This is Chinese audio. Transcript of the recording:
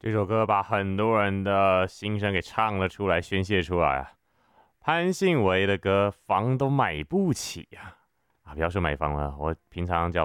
这首歌把很多人的心声给唱了出来，宣泄出来啊。潘信维的歌，房都买不起呀、不要说买房了，我平常缴